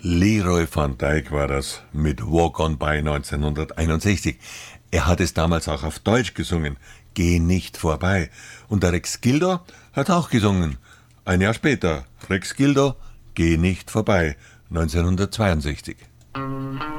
Leroy van Dijk war das mit Walk on By 1961. Er hat es damals auch auf Deutsch gesungen, Geh nicht vorbei. Und der Rex Gildo hat auch gesungen. Ein Jahr später, Rex Gildo, Geh nicht vorbei, 1962.